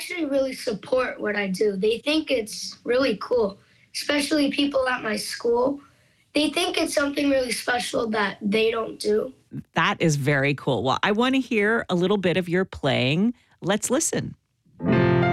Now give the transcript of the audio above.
actually really support what I do. They think it's really cool, especially people at my school. They think it's something really special that they don't do. That is very cool. Well, I want to hear a little bit of your playing. Let's listen.